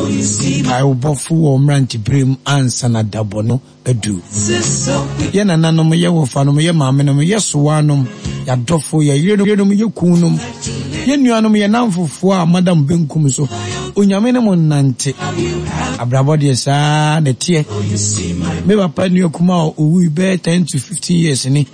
I will buffo or ranty brim answer na dabono edu. Yena nanom ye wofanom ye mamenom ye soanom ya dofo ye yenom ye kunum. Ye nuanom ye namfofo a madam benkum so. Onyame ne mo nante. Abrabode sa ne tie. Me papa ni okuma owu be 10 to 15 years ni.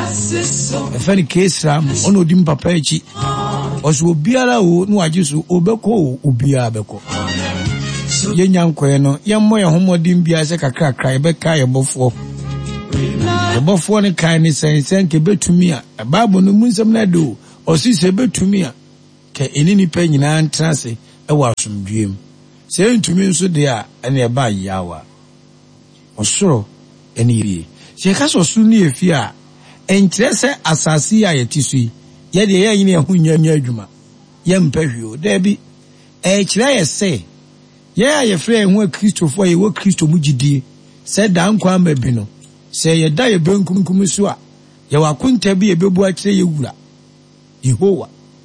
E fa ni case ram ono dim papa echi. Oso obiara o no agiso obeko obiara beko. Ye nyankwe no ye moye homodim bia se kakra be kai ebofo. Ebofo ne kai ni sensen ke betumi a Bible no munsem na do osi se betumi a ke enini pa nyina ntrase e wa asomdwem. Se ntumi nso de a ene ba yawa. Osoro ene yie. Se ka so su ni efi a enkyere se asasi a yetisui ye de ye nyine ho nyanya adwuma ye mpahwio da bi kyere ye se ye ye frɛ ho Kristofo ye wo Kristo mu gidie se da nkwa mabi no se ye da ye benkumkum so a ye wakonta bi ye bebu a kyerɛ ye wura Yehowa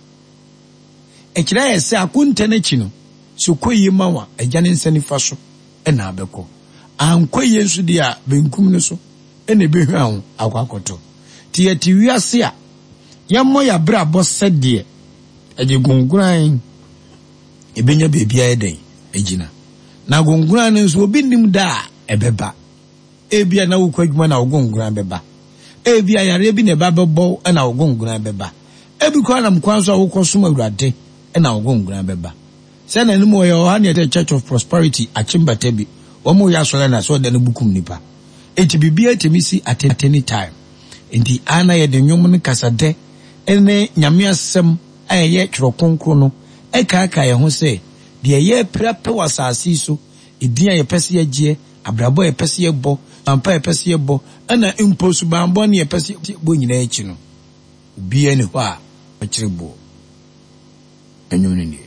kyerɛ ye se akonta na chi no so koyi mawa agya ne nsani fa so na abɛkɔ ankoyi nso de a benkum no so na behwa ho akwakoto ti ye ti wiase a yammo ya bra bo sede eje gunguran ebenya bebia eden ejina na gunguran nso obi nim da ebeba ebia na wokwadwuma na gunguran beba ebia yare bi ne ba bebo na gunguran beba ebi kwa na mkwanso awokosoma awurade na gunguran beba se na nimo ye ohane the Church of Prosperity achimbata bi omo ya sole na so de no bukum nipa enti bibia temisi at any time enti ana ye de nwom ne kasade ene nyame asem ayeye tworo konkro no eka ye ho se de ye prape wasasi so edin ye pese ye abrabo ye pese ye bo ampa ye pese ye bo ana imposu bambo ne ye pese bo nyina echi no obi ene ho a akirebo enyo ne